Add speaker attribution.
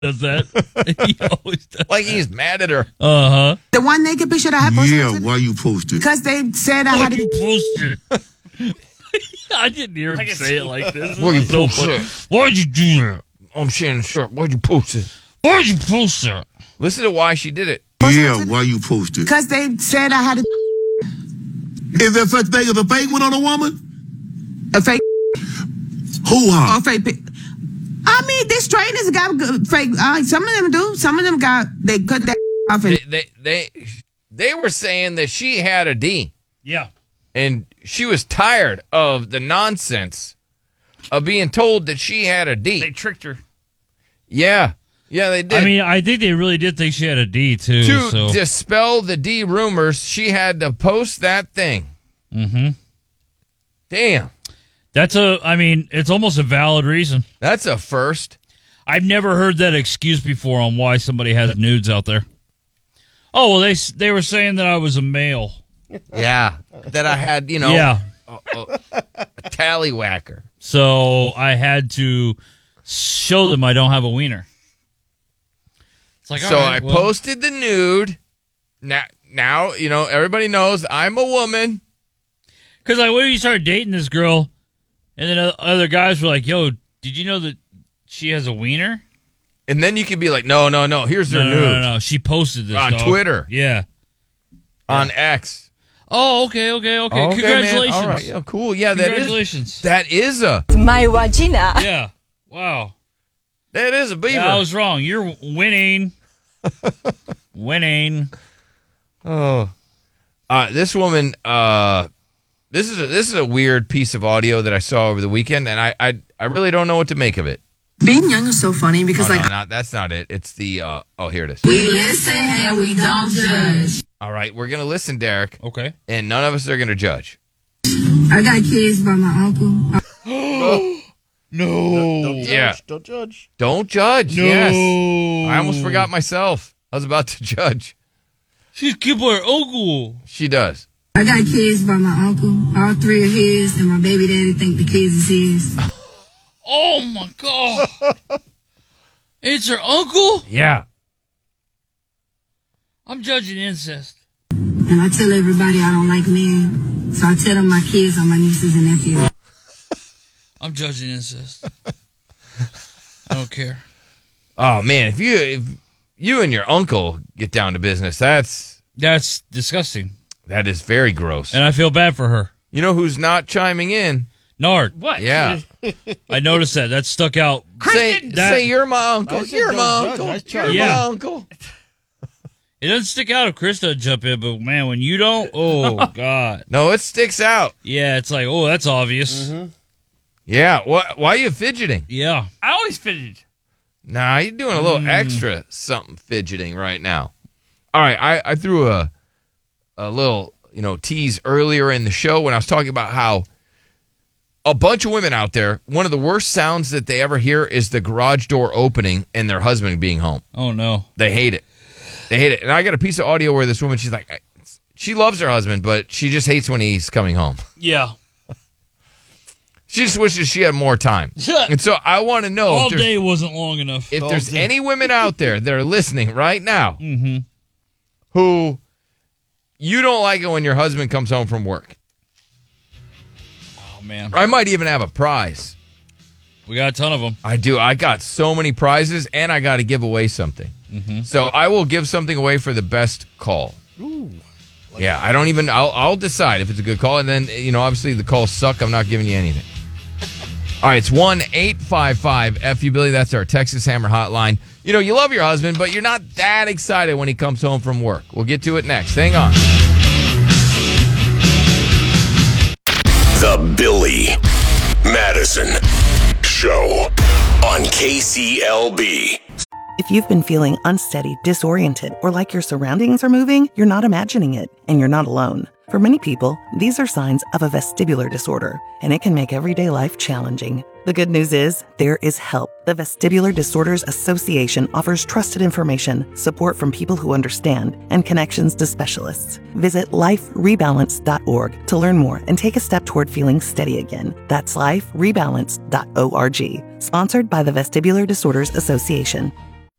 Speaker 1: does that. He always does.
Speaker 2: Like he's mad at her.
Speaker 1: Uh-huh.
Speaker 3: The one naked picture that I posted.
Speaker 4: Yeah, why you posted?
Speaker 3: Because they said I had to.
Speaker 1: Post it. I didn't hear him say it like this.
Speaker 2: Why you
Speaker 1: So
Speaker 2: post
Speaker 1: funny.
Speaker 2: it?
Speaker 1: Why'd you do that?
Speaker 2: I'm Shannon Sharp. Why'd you post it?
Speaker 1: Why'd you post that?
Speaker 2: Listen to why she did it.
Speaker 4: Yeah, why you posted?
Speaker 3: Because they said I had to.
Speaker 4: Is there such thing as a fake one on a woman?
Speaker 3: A fake.
Speaker 4: Hoo-ha.
Speaker 3: Or fake. I mean, these trainers got good fake. Some of them do. Some of them they cut that off.
Speaker 2: They were saying that she had a D.
Speaker 1: Yeah.
Speaker 2: And she was tired of the nonsense of being told that she had a D.
Speaker 1: They tricked her.
Speaker 2: Yeah. Yeah, they did.
Speaker 1: I mean, I think they really did think she had a D, too.
Speaker 2: To dispel the D rumors, she had to post that thing.
Speaker 1: Mm-hmm.
Speaker 2: Damn.
Speaker 1: It's almost a valid reason.
Speaker 2: That's a first.
Speaker 1: I've never heard that excuse before on why somebody has nudes out there. Oh, well, they were saying that I was a male.
Speaker 2: Yeah. That I had,
Speaker 1: Yeah.
Speaker 2: a tallywhacker.
Speaker 1: So I had to show them I don't have a wiener. It's like,
Speaker 2: So
Speaker 1: all right,
Speaker 2: I posted the nude. Now, everybody knows I'm a woman.
Speaker 1: Because when you started dating this girl, and then other guys were like, yo, did you know that she has a wiener?
Speaker 2: And then you could be like, no. Here's her nude.
Speaker 1: No. She posted this
Speaker 2: on Twitter.
Speaker 1: Yeah.
Speaker 2: On X.
Speaker 1: Oh, okay. Congratulations.
Speaker 2: Man. All right. Yeah, cool. Yeah,
Speaker 1: Congratulations.
Speaker 2: That is a...
Speaker 5: My vagina.
Speaker 1: Yeah. Wow.
Speaker 2: That is a beaver.
Speaker 1: Yeah, I was wrong. You're winning. Winning.
Speaker 2: Oh. This woman... This is a weird piece of audio that I saw over the weekend, and I really don't know what to make of it.
Speaker 3: Being young is so funny because
Speaker 2: That's not it. It's the here it is.
Speaker 3: we listen and we don't judge.
Speaker 2: All right, we're gonna listen, Derek.
Speaker 1: Okay.
Speaker 2: And none of us are gonna judge.
Speaker 3: I got kids by my uncle.
Speaker 1: No.
Speaker 6: Don't judge.
Speaker 2: Don't judge.
Speaker 1: No.
Speaker 2: Yes. I almost forgot myself. I was about to judge.
Speaker 1: She's keeping her uncle.
Speaker 2: She does.
Speaker 3: I got kids by my uncle. All three are his, and my baby daddy think the kids is his.
Speaker 1: Oh, my God. It's her uncle?
Speaker 2: Yeah.
Speaker 1: I'm judging incest.
Speaker 3: And I tell everybody I don't like men, so I tell them my kids are my nieces and nephews.
Speaker 1: I'm judging incest. I don't care.
Speaker 2: Oh man, if you and your uncle get down to business, that's
Speaker 1: disgusting.
Speaker 2: That is very gross.
Speaker 1: And I feel bad for her.
Speaker 2: You know who's not chiming in?
Speaker 1: Nard.
Speaker 6: What?
Speaker 2: Yeah.
Speaker 1: I noticed that. That stuck out.
Speaker 2: Say you're my uncle. You're my uncle. You're my uncle.
Speaker 1: It doesn't stick out if Chris doesn't jump in, but man, when you don't, oh God.
Speaker 2: No, it sticks out.
Speaker 1: Yeah, it's like, oh, that's obvious.
Speaker 6: Mm-hmm.
Speaker 2: Yeah. Why are you fidgeting?
Speaker 1: Yeah.
Speaker 6: I always fidget.
Speaker 2: Nah, you're doing a little extra something fidgeting right now. All right, I threw a little, tease earlier in the show when I was talking about how a bunch of women out there, one of the worst sounds that they ever hear is the garage door opening and their husband being home.
Speaker 1: Oh, no.
Speaker 2: They hate it. They hate it. And I got a piece of audio where this woman, she's like, she loves her husband, but she just hates when he's coming home.
Speaker 1: Yeah.
Speaker 2: She just wishes she had more time. And so I want to know
Speaker 1: all day wasn't long enough.
Speaker 2: If there's any women out there that are listening right now who you don't like it when your husband comes home from work.
Speaker 1: Oh, man.
Speaker 2: I might even have a prize.
Speaker 1: We got a ton of them.
Speaker 2: I do. I got so many prizes, and I got to give away something. So I will give something away for the best call.
Speaker 6: Ooh.
Speaker 2: Yeah, I don't even, I'll decide if it's a good call, and then, obviously the calls suck. I'm not giving you anything. All right, it's 1-855-FU-Billy. That's our Texas Hammer hotline. You love your husband, but you're not that excited when he comes home from work. We'll get to it next. Hang on.
Speaker 7: The Billy Madison Show on KCLB.
Speaker 8: If you've been feeling unsteady, disoriented, or like your surroundings are moving, you're not imagining it, and you're not alone. For many people, these are signs of a vestibular disorder, and it can make everyday life challenging. The good news is, there is help. The Vestibular Disorders Association offers trusted information, support from people who understand, and connections to specialists. Visit liferebalance.org to learn more and take a step toward feeling steady again. That's liferebalance.org. Sponsored by the Vestibular Disorders Association.